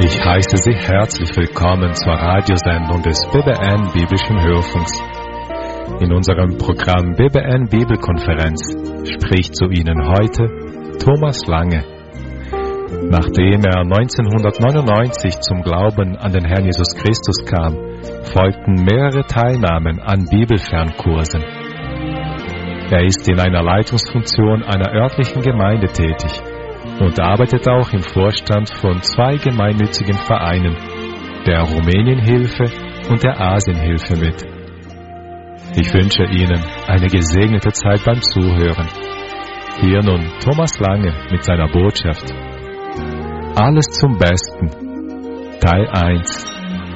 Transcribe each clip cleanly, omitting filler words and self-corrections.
Ich heiße Sie herzlich willkommen zur Radiosendung des BBN Biblischen Hörfunks. In unserem Programm BBN Bibelkonferenz spricht zu Ihnen heute Thomas Lange. Nachdem er 1999 zum Glauben an den Herrn Jesus Christus kam, folgten mehrere Teilnahmen an Bibelfernkursen. Er ist in einer Leitungsfunktion einer örtlichen Gemeinde tätig und arbeitet auch im Vorstand von 2 gemeinnützigen Vereinen, der Rumänienhilfe und der Asienhilfe mit. Ich wünsche Ihnen eine gesegnete Zeit beim Zuhören. Hier nun Thomas Lange mit seiner Botschaft. Alles zum Besten. Teil 1.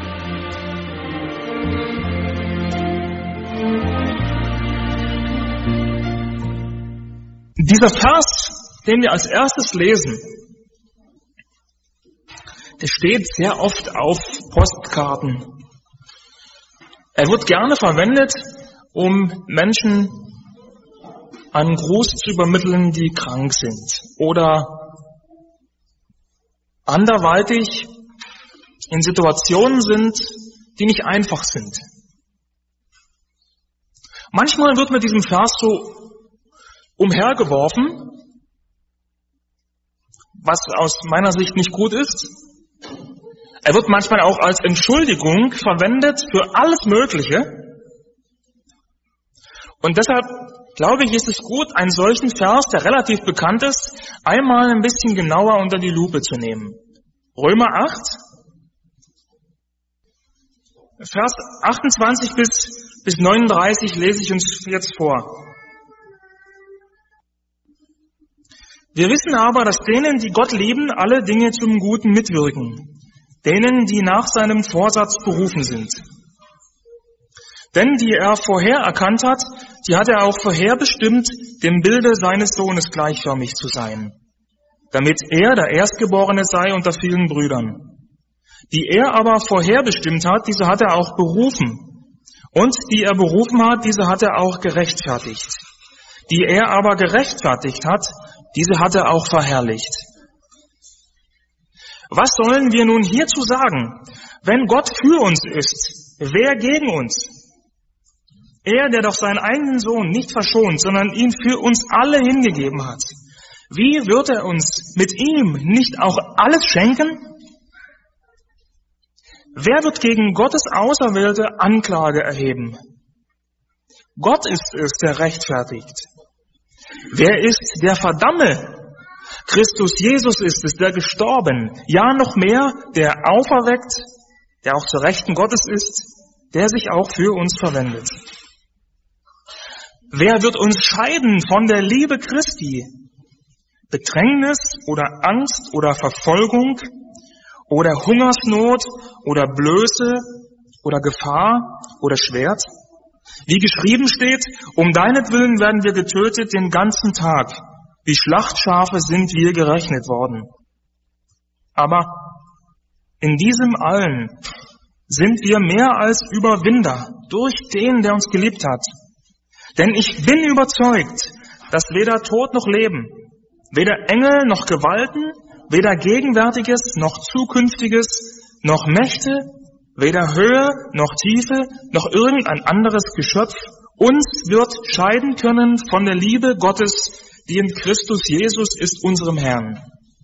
Dieser Vers, den wir als erstes lesen, der steht sehr oft auf Postkarten. Er wird gerne verwendet, um Menschen einen Gruß zu übermitteln, die krank sind oder anderweitig in Situationen sind, die nicht einfach sind. Manchmal wird mit diesem Vers so umhergeworfen, was aus meiner Sicht nicht gut ist. Er wird manchmal auch als Entschuldigung verwendet für alles Mögliche. Und deshalb glaube ich, ist es gut, einen solchen Vers, der relativ bekannt ist, einmal ein bisschen genauer unter die Lupe zu nehmen. Römer 8, Vers 28 bis 39 lese ich uns jetzt vor. Wir wissen aber, dass denen, die Gott lieben, alle Dinge zum Guten mitwirken, denen, die nach seinem Vorsatz berufen sind. Denn die er vorher erkannt hat, die hat er auch vorherbestimmt, dem Bilde seines Sohnes gleichförmig zu sein, damit er der Erstgeborene sei unter vielen Brüdern. Die er aber vorherbestimmt hat, diese hat er auch berufen. Und die er berufen hat, diese hat er auch gerechtfertigt. Die er aber gerechtfertigt hat, diese hat er auch verherrlicht. Was sollen wir nun hierzu sagen? Wenn Gott für uns ist, wer gegen uns? Er, der doch seinen eigenen Sohn nicht verschont, sondern ihn für uns alle hingegeben hat. Wie wird er uns mit ihm nicht auch alles schenken? Wer wird gegen Gottes Auserwählte Anklage erheben? Gott ist es, der rechtfertigt. Wer ist der Verdamme? Christus Jesus ist es, der gestorben, ja noch mehr, der auferweckt, der auch zur Rechten Gottes ist, der sich auch für uns verwendet. Wer wird uns scheiden von der Liebe Christi? Bedrängnis oder Angst oder Verfolgung oder Hungersnot oder Blöße oder Gefahr oder Schwert? Wie geschrieben steht, um deinetwillen werden wir getötet den ganzen Tag. Wie Schlachtschafe sind wir gerechnet worden. Aber in diesem allen sind wir mehr als Überwinder durch den, der uns geliebt hat. Denn ich bin überzeugt, dass weder Tod noch Leben, weder Engel noch Gewalten, weder Gegenwärtiges noch Zukünftiges, noch Mächte, weder Höhe noch Tiefe noch irgendein anderes Geschöpf uns wird scheiden können von der Liebe Gottes, die in Christus Jesus ist, unserem Herrn.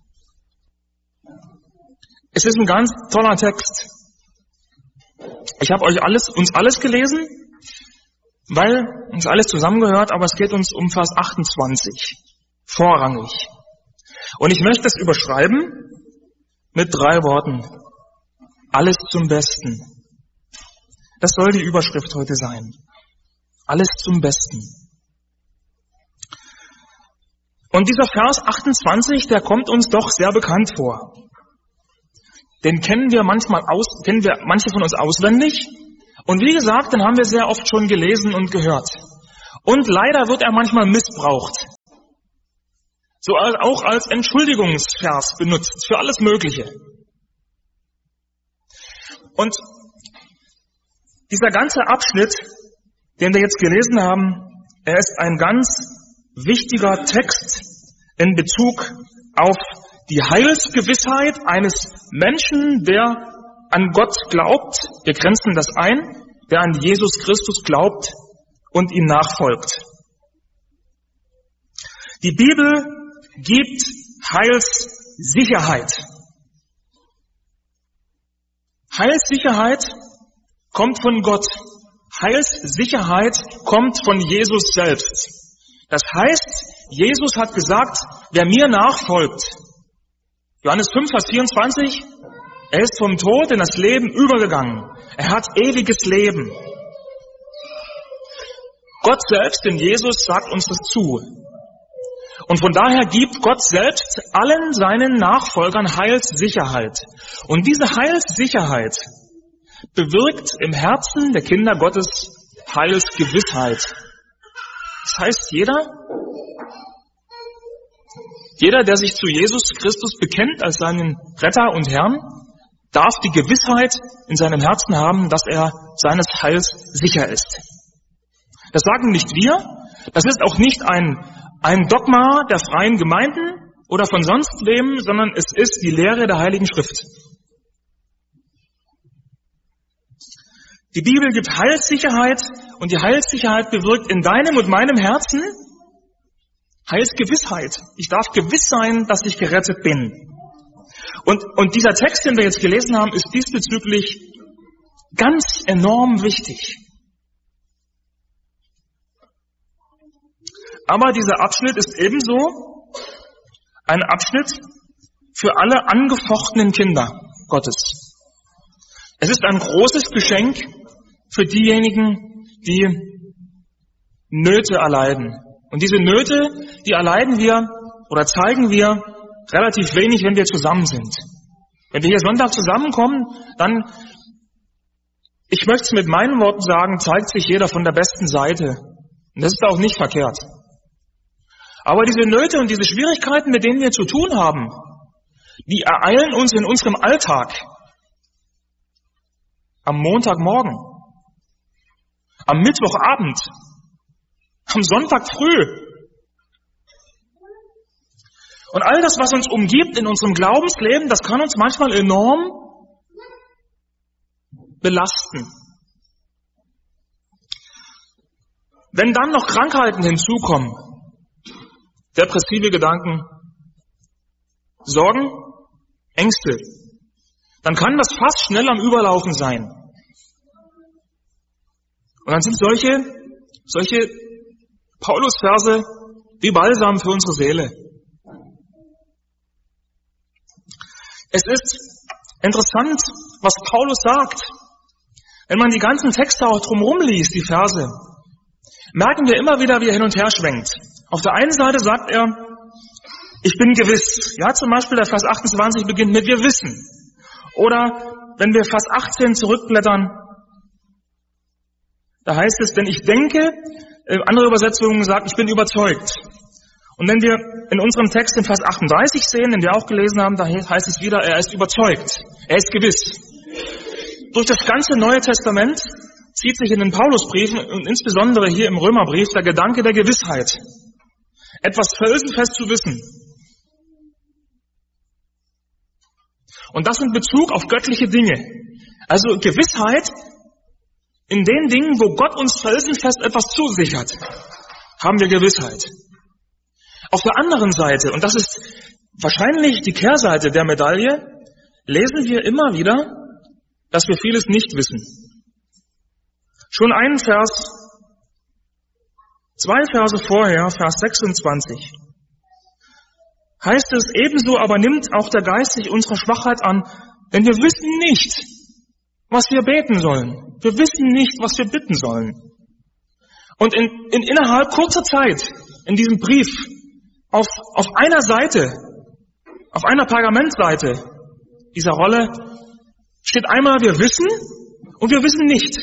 Es ist ein ganz toller Text. Ich habe uns alles gelesen, weil uns alles zusammengehört, aber es geht uns um Vers 28, vorrangig. Und ich möchte es überschreiben mit 3 Worten. Alles zum Besten. Das soll die Überschrift heute sein. Alles zum Besten. Und dieser Vers 28, der kommt uns doch sehr bekannt vor. Den kennen wir manche von uns auswendig. Und wie gesagt, den haben wir sehr oft schon gelesen und gehört. Und leider wird er manchmal missbraucht. So auch als Entschuldigungsvers benutzt für alles Mögliche. Und dieser ganze Abschnitt, den wir jetzt gelesen haben, er ist ein ganz wichtiger Text in Bezug auf Die Heilsgewissheit eines Menschen, der an Gott glaubt, wir grenzen das ein, der an Jesus Christus glaubt und ihm nachfolgt. Die Bibel gibt Heilssicherheit. Heilssicherheit kommt von Gott. Heilssicherheit kommt von Jesus selbst. Das heißt, Jesus hat gesagt, wer mir nachfolgt, Johannes 5, Vers 24, er ist vom Tod in das Leben übergegangen. Er hat ewiges Leben. Gott selbst in Jesus sagt uns das zu. Und von daher gibt Gott selbst allen seinen Nachfolgern Heilssicherheit. Und diese Heilssicherheit bewirkt im Herzen der Kinder Gottes Heilsgewissheit. Das heißt, jeder, der sich zu Jesus Christus bekennt als seinen Retter und Herrn, darf die Gewissheit in seinem Herzen haben, dass er seines Heils sicher ist. Das sagen nicht wir, das ist auch nicht ein Dogma der freien Gemeinden oder von sonst wem, sondern es ist die Lehre der Heiligen Schrift. Die Bibel gibt Heilssicherheit und die Heilssicherheit bewirkt in deinem und meinem Herzen Heilsgewissheit. Ich darf gewiss sein, dass ich gerettet bin. Und dieser Text, den wir jetzt gelesen haben, ist diesbezüglich ganz enorm wichtig. Aber dieser Abschnitt ist ebenso ein Abschnitt für alle angefochtenen Kinder Gottes. Es ist ein großes Geschenk für diejenigen, die Nöte erleiden. Und diese Nöte, die erleiden wir oder zeigen wir relativ wenig, wenn wir zusammen sind. Wenn wir hier Sonntag zusammenkommen, dann, ich möchte es mit meinen Worten sagen, zeigt sich jeder von der besten Seite. Und das ist auch nicht verkehrt. Aber diese Nöte und diese Schwierigkeiten, mit denen wir zu tun haben, die ereilen uns in unserem Alltag. Am Montagmorgen, am Mittwochabend, am Sonntag früh. Und all das, was uns umgibt in unserem Glaubensleben, das kann uns manchmal enorm belasten. Wenn dann noch Krankheiten hinzukommen, depressive Gedanken, Sorgen, Ängste, dann kann das fast schnell am Überlaufen sein. Und dann sind solche Paulus-Verse wie Balsam für unsere Seele. Es ist interessant, was Paulus sagt. Wenn man die ganzen Texte auch drumherum liest, die Verse, merken wir immer wieder, wie er hin und her schwenkt. Auf der einen Seite sagt er, ich bin gewiss. Ja, zum Beispiel der Vers 28 beginnt mit wir wissen. Oder wenn wir Vers 18 zurückblättern, da heißt es, denn ich denke, andere Übersetzungen sagen, ich bin überzeugt. Und wenn wir in unserem Text in Vers 38 sehen, den wir auch gelesen haben, da heißt es wieder, er ist überzeugt. Er ist gewiss. Durch das ganze Neue Testament zieht sich in den Paulusbriefen und insbesondere hier im Römerbrief der Gedanke der Gewissheit. Etwas felsenfest zu wissen. Und das in Bezug auf göttliche Dinge. Also Gewissheit in den Dingen, wo Gott uns felsenfest etwas zusichert, haben wir Gewissheit. Auf der anderen Seite, und das ist wahrscheinlich die Kehrseite der Medaille, lesen wir immer wieder, dass wir vieles nicht wissen. Schon zwei Verse vorher, Vers 26, heißt es, ebenso aber nimmt auch der Geist sich unserer Schwachheit an, denn wir wissen nicht, was wir beten sollen. Wir wissen nicht, was wir bitten sollen. Und innerhalb kurzer Zeit, in diesem Brief, auf einer Seite, auf einer Pergamentseite dieser Rolle, steht einmal, wir wissen und wir wissen nicht.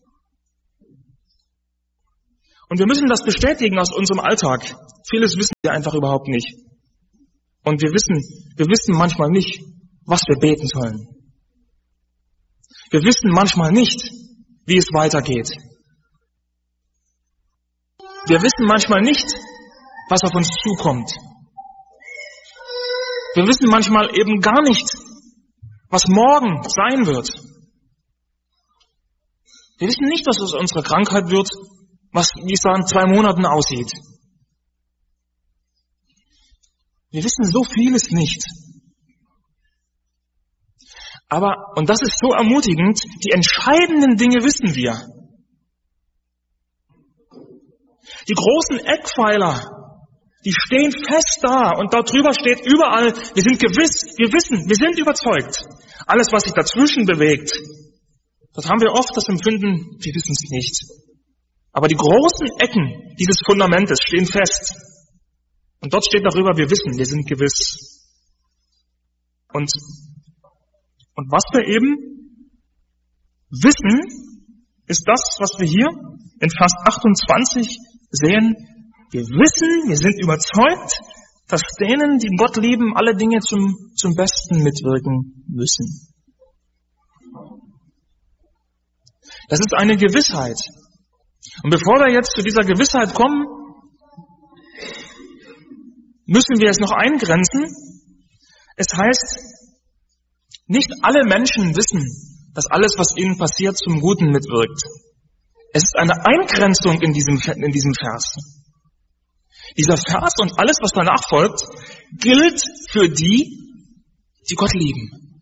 Und wir müssen das bestätigen aus unserem Alltag. Vieles wissen wir einfach überhaupt nicht. Und wir wissen manchmal nicht, was wir beten sollen. Wir wissen manchmal nicht, wie es weitergeht. Wir wissen manchmal nicht, was auf uns zukommt. Wir wissen manchmal eben gar nicht, was morgen sein wird. Wir wissen nicht, was aus unserer Krankheit wird, wie es da in 2 Monaten aussieht. Wir wissen so vieles nicht. Aber, und das ist so ermutigend, die entscheidenden Dinge wissen wir. Die großen Eckpfeiler, die stehen fest da und dort drüber steht überall, wir sind gewiss, wir wissen, wir sind überzeugt. Alles, was sich dazwischen bewegt, das haben wir oft das Empfinden, wir wissen es nicht. Aber die großen Ecken dieses Fundamentes stehen fest. Und dort steht darüber, wir wissen, wir sind gewiss. Und was wir eben wissen, ist das, was wir hier in Vers 28 sehen. Wir wissen, wir sind überzeugt, dass denen, die Gott lieben, alle Dinge zum Besten mitwirken müssen. Das ist eine Gewissheit. Und bevor wir jetzt zu dieser Gewissheit kommen, müssen wir es noch eingrenzen. Es heißt, nicht alle Menschen wissen, dass alles, was ihnen passiert, zum Guten mitwirkt. Es ist eine Eingrenzung in diesem Vers. Dieser Vers und alles, was danach folgt, gilt für die Gott lieben.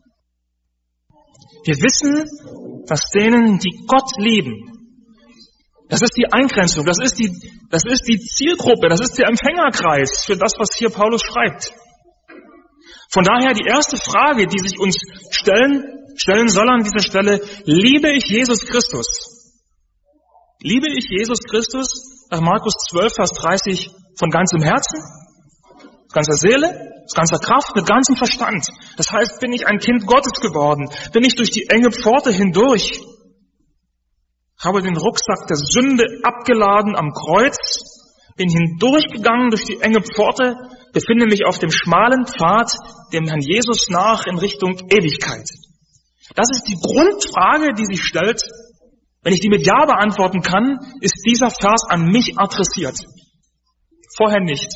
Wir wissen, dass denen, die Gott lieben, das ist die Eingrenzung, das ist die Zielgruppe, das ist der Empfängerkreis für das, was hier Paulus schreibt. Von daher die erste Frage, die sich uns stellen soll an dieser Stelle: Liebe ich Jesus Christus? Liebe ich Jesus Christus nach Markus 12, Vers 30 von ganzem Herzen, ganzer Seele, ganzer Kraft, mit ganzem Verstand? Das heißt, bin ich ein Kind Gottes geworden? Bin ich durch die enge Pforte hindurch? Habe den Rucksack der Sünde abgeladen am Kreuz, bin hindurchgegangen durch die enge Pforte, befinde mich auf dem schmalen Pfad dem Herrn Jesus nach in Richtung Ewigkeit. Das ist die Grundfrage, die sich stellt. Wenn ich die mit Ja beantworten kann, ist dieser Vers an mich adressiert. Vorher nicht.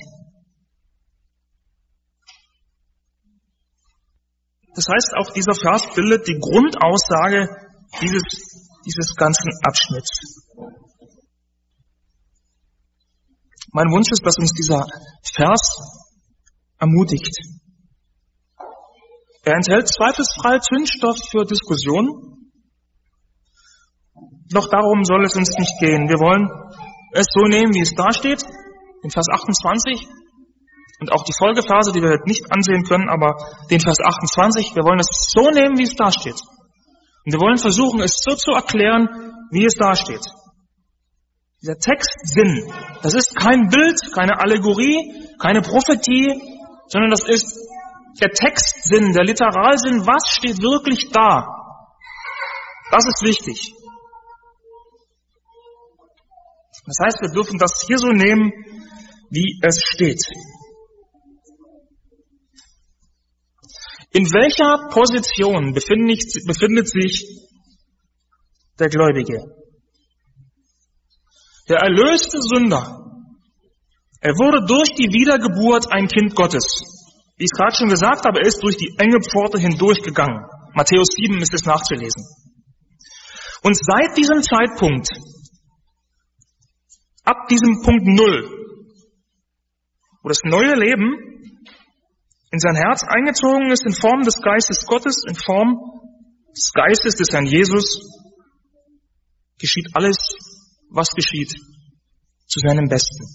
Das heißt, auch dieser Vers bildet die Grundaussage dieses ganzen Abschnitts. Mein Wunsch ist, dass uns dieser Vers ermutigt. Er enthält zweifelsfrei Zündstoff für Diskussionen. Doch darum soll es uns nicht gehen. Wir wollen es so nehmen, wie es da steht, in Vers 28. Und auch die Folgeverse, die wir heute nicht ansehen können, aber den Vers 28, wir wollen es so nehmen, wie es da steht. Und wir wollen versuchen, es so zu erklären, wie es da steht. Dieser Textsinn, das ist kein Bild, keine Allegorie, keine Prophetie, sondern das ist der Textsinn, der Literalsinn. Was steht wirklich da? Das ist wichtig. Das heißt, wir dürfen das hier so nehmen, wie es steht. In welcher Position befindet sich der Gläubige? Der erlöste Sünder. Er wurde durch die Wiedergeburt ein Kind Gottes. Wie ich es gerade schon gesagt habe, er ist durch die enge Pforte hindurchgegangen. Matthäus 7 ist es nachzulesen. Und seit diesem Zeitpunkt, ab diesem Punkt 0, wo das neue Leben in sein Herz eingezogen ist, in Form des Geistes Gottes, in Form des Geistes des Herrn Jesus, geschieht alles, was geschieht, zu seinem Besten.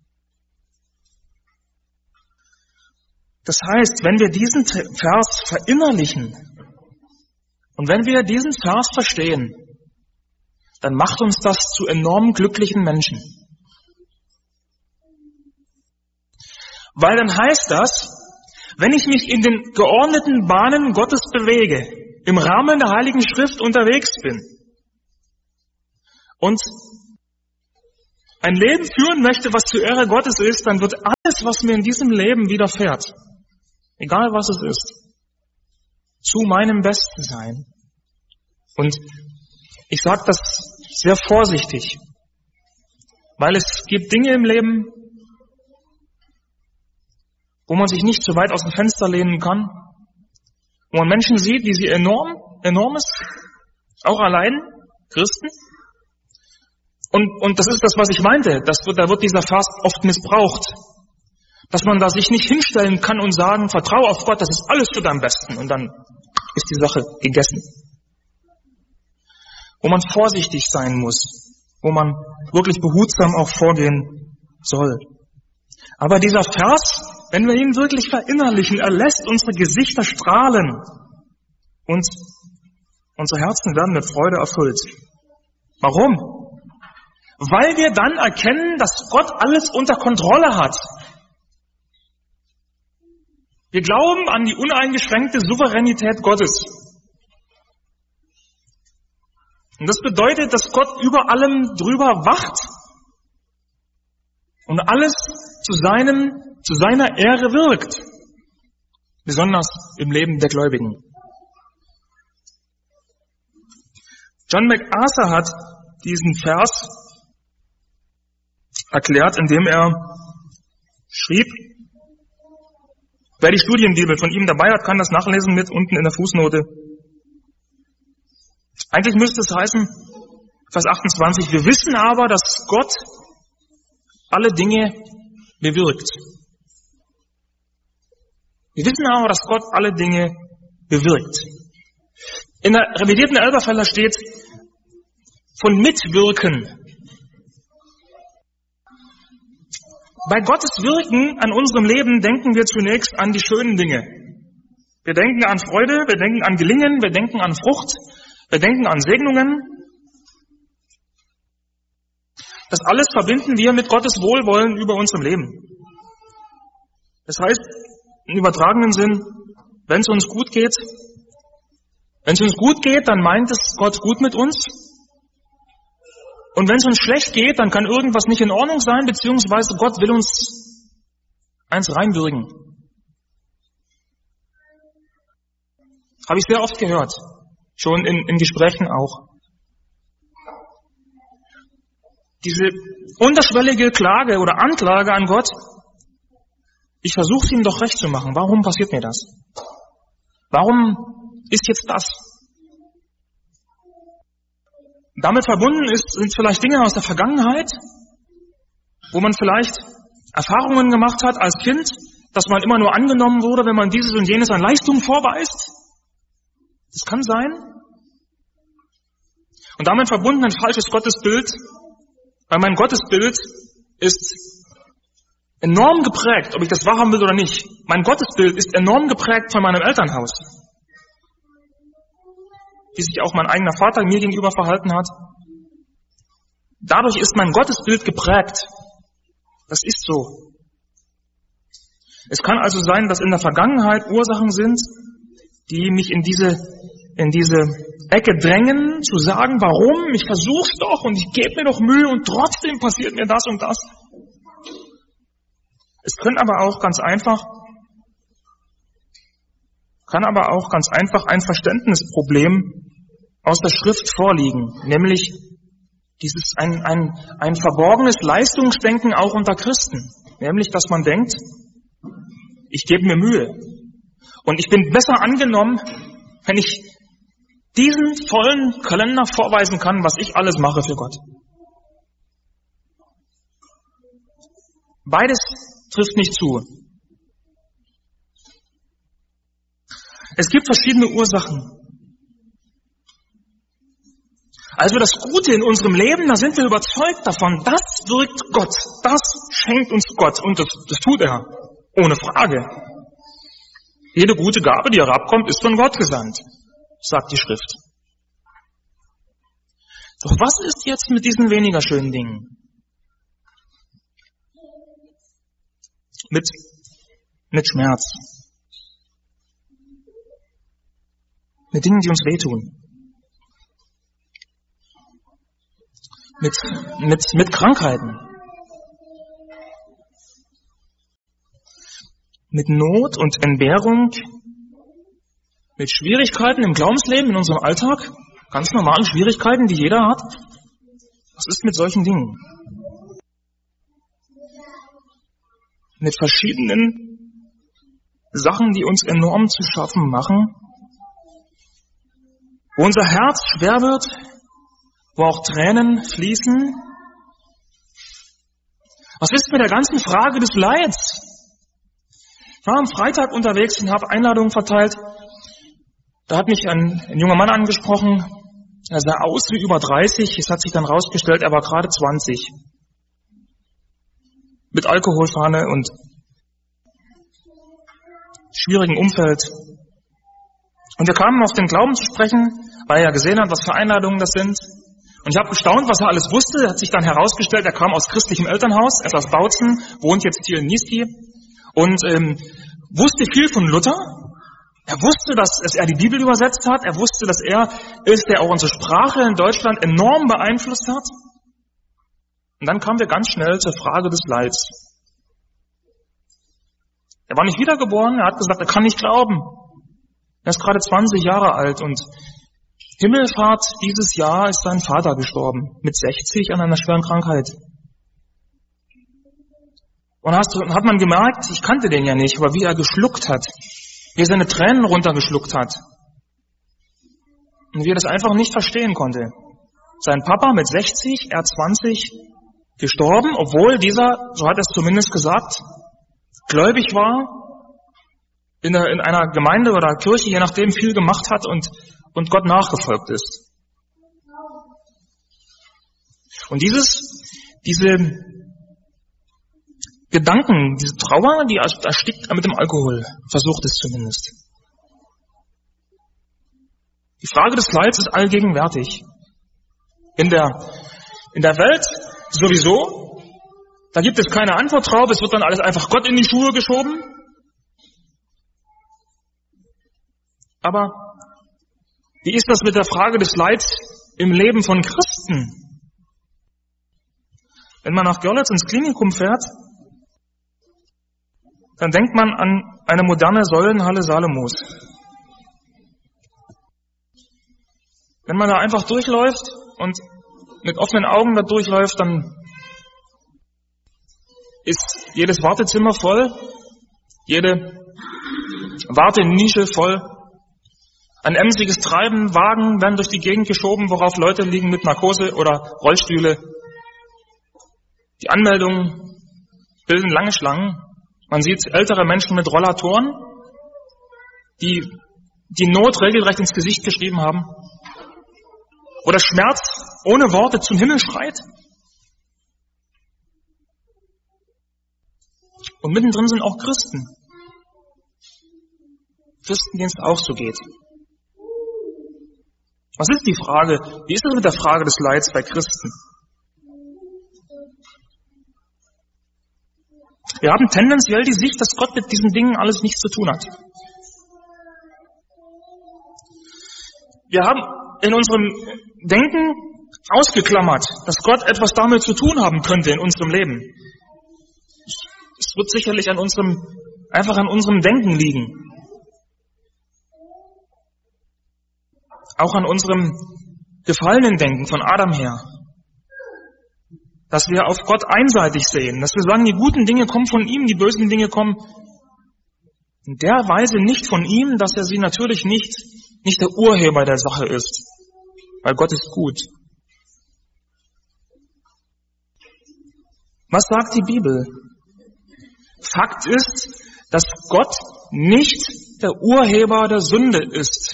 Das heißt, wenn wir diesen Vers verinnerlichen und wenn wir diesen Vers verstehen, dann macht uns das zu enorm glücklichen Menschen. Weil dann heißt das, wenn ich mich in den geordneten Bahnen Gottes bewege, im Rahmen der Heiligen Schrift unterwegs bin und ein Leben führen möchte, was zur Ehre Gottes ist, dann wird alles, was mir in diesem Leben widerfährt, egal was es ist, zu meinem Besten sein. Und ich sage das sehr vorsichtig, weil es gibt Dinge im Leben, wo man sich nicht zu weit aus dem Fenster lehnen kann, wo man Menschen sieht, wie sie enormes, auch allein, Christen. Und das ist das, was ich meinte. Da wird dieser Vers oft missbraucht. Dass man da sich nicht hinstellen kann und sagen, vertraue auf Gott, das ist alles für dein Besten. Und dann ist die Sache gegessen. Wo man vorsichtig sein muss. Wo man wirklich behutsam auch vorgehen soll. Aber dieser Vers, wenn wir ihn wirklich verinnerlichen, er lässt unsere Gesichter strahlen. Und unsere Herzen werden mit Freude erfüllt. Warum? Weil wir dann erkennen, dass Gott alles unter Kontrolle hat. Wir glauben an die uneingeschränkte Souveränität Gottes. Und das bedeutet, dass Gott über allem drüber wacht und alles zu seiner Ehre wirkt. Besonders im Leben der Gläubigen. John MacArthur hat diesen Vers erklärt, indem er schrieb, wer die Studienbibel von ihm dabei hat, kann das nachlesen mit unten in der Fußnote. Eigentlich müsste es heißen, Vers 28, wir wissen aber, dass Gott alle Dinge bewirkt. Wir wissen aber, dass Gott alle Dinge bewirkt. In der revidierten Elberfelder steht von Mitwirken. Bei Gottes Wirken an unserem Leben denken wir zunächst an die schönen Dinge. Wir denken an Freude, wir denken an Gelingen, wir denken an Frucht, wir denken an Segnungen. Das alles verbinden wir mit Gottes Wohlwollen über unserem Leben. Das heißt, im übertragenen Sinn, wenn es uns gut geht, dann meint es Gott gut mit uns. Und wenn es uns schlecht geht, dann kann irgendwas nicht in Ordnung sein, beziehungsweise Gott will uns eins reinwürgen. Habe ich sehr oft gehört, schon in Gesprächen auch. Diese unterschwellige Klage oder Anklage an Gott, ich versuche es ihm doch recht zu machen. Warum passiert mir das? Warum ist jetzt das? Damit verbunden sind vielleicht Dinge aus der Vergangenheit, wo man vielleicht Erfahrungen gemacht hat als Kind, dass man immer nur angenommen wurde, wenn man dieses und jenes an Leistung vorweist. Das kann sein. Und damit verbunden ein falsches Gottesbild, weil mein Gottesbild ist enorm geprägt, ob ich das wahrhaben will oder nicht. Mein Gottesbild ist enorm geprägt von meinem Elternhaus. Wie sich auch mein eigener Vater mir gegenüber verhalten hat. Dadurch ist mein Gottesbild geprägt. Das ist so. Es kann also sein, dass in der Vergangenheit Ursachen sind, die mich in diese Ecke drängen, zu sagen, warum? Ich versuch's doch und ich gebe mir doch Mühe und trotzdem passiert mir das und das. Es kann aber auch ganz einfach ein Verständnisproblem aus der Schrift vorliegen, nämlich dieses ein verborgenes Leistungsdenken auch unter Christen, nämlich dass man denkt, ich gebe mir Mühe und ich bin besser angenommen, wenn ich diesen vollen Kalender vorweisen kann, was ich alles mache für Gott. Beides trifft nicht zu. Es gibt verschiedene Ursachen. Also das Gute in unserem Leben, da sind wir überzeugt davon, das wirkt Gott, das schenkt uns Gott und das tut er, ohne Frage. Jede gute Gabe, die herabkommt, ist von Gott gesandt, sagt die Schrift. Doch was ist jetzt mit diesen weniger schönen Dingen? Mit Schmerz. Mit Dingen, die uns wehtun. Mit Krankheiten. Mit Not und Entbehrung. Mit Schwierigkeiten im Glaubensleben, in unserem Alltag. Ganz normalen Schwierigkeiten, die jeder hat. Was ist mit solchen Dingen? Mit verschiedenen Sachen, die uns enorm zu schaffen machen, wo unser Herz schwer wird, wo auch Tränen fließen. Was ist mit der ganzen Frage des Leids? Ich war am Freitag unterwegs und habe Einladungen verteilt. Da hat mich ein junger Mann angesprochen. Er sah aus wie über 30. Es hat sich dann rausgestellt, er war gerade 20. Mit Alkoholfahne und schwierigen Umfeld. Und wir kamen auf den Glauben zu sprechen, weil er ja gesehen hat, was für Einladungen das sind. Und ich habe gestaunt, was er alles wusste. Er hat sich dann herausgestellt, er kam aus christlichem Elternhaus, er ist aus Bautzen, wohnt jetzt hier in Niesky und wusste viel von Luther. Er wusste, dass er die Bibel übersetzt hat. Er wusste, dass er ist, der auch unsere Sprache in Deutschland enorm beeinflusst hat. Und dann kamen wir ganz schnell zur Frage des Leids. Er war nicht wiedergeboren, er hat gesagt, er kann nicht glauben. Er ist gerade 20 Jahre alt und Himmelfahrt dieses Jahr ist sein Vater gestorben, mit 60 an einer schweren Krankheit. Und hat man gemerkt, ich kannte den ja nicht, aber wie er geschluckt hat, wie er seine Tränen runtergeschluckt hat und wie er das einfach nicht verstehen konnte. Sein Papa mit 60, er 20, gestorben, obwohl dieser, so hat er es zumindest gesagt, gläubig war, in einer Gemeinde oder Kirche, je nachdem, viel gemacht hat und Gott nachgefolgt ist. Und diese Gedanken, diese Trauer, die erstickt er mit dem Alkohol, versucht es zumindest. Die Frage des Leids ist allgegenwärtig. In der Welt sowieso, da gibt es keine Antwort drauf, es wird dann alles einfach Gott in die Schuhe geschoben. Aber wie ist das mit der Frage des Leids im Leben von Christen? Wenn man nach Görlitz ins Klinikum fährt, dann denkt man an eine moderne Säulenhalle Salomos. Wenn man da einfach durchläuft und mit offenen Augen da durchläuft, dann ist jedes Wartezimmer voll, jede Wartenische voll. Ein emsiges Treiben, Wagen werden durch die Gegend geschoben, worauf Leute liegen mit Narkose oder Rollstühle. Die Anmeldungen bilden lange Schlangen. Man sieht ältere Menschen mit Rollatoren, die die Not regelrecht ins Gesicht geschrieben haben. Wo der Schmerz ohne Worte zum Himmel schreit. Und mittendrin sind auch Christen. Christen, denen es auch so geht. Was ist die Frage? Wie ist es mit der Frage des Leids bei Christen? Wir haben tendenziell die Sicht, dass Gott mit diesen Dingen alles nichts zu tun hat. Wir haben in unserem Denken ausgeklammert, dass Gott etwas damit zu tun haben könnte in unserem Leben. Es wird sicherlich einfach an unserem Denken liegen. Auch an unserem gefallenen Denken von Adam her. Dass wir auf Gott einseitig sehen, dass wir sagen, die guten Dinge kommen von ihm, die bösen Dinge kommen in der Weise nicht von ihm, dass er sie natürlich nicht der Urheber der Sache ist, weil Gott ist gut. Was sagt die Bibel? Fakt ist, dass Gott nicht der Urheber der Sünde ist.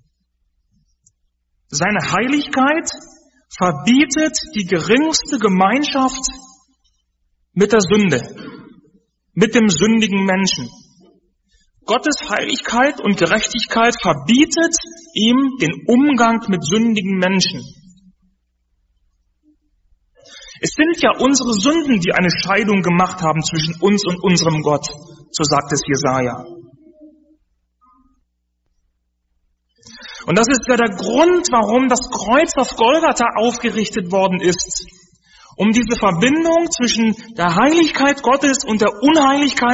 Seine Heiligkeit verbietet die geringste Gemeinschaft mit der Sünde, mit dem sündigen Menschen. Gottes Heiligkeit und Gerechtigkeit verbietet ihm den Umgang mit sündigen Menschen. Es sind ja unsere Sünden, die eine Scheidung gemacht haben zwischen uns und unserem Gott, so sagt es Jesaja. Und das ist ja der Grund, warum das Kreuz auf Golgatha aufgerichtet worden ist, um diese Verbindung zwischen der Heiligkeit Gottes und der Unheiligkeit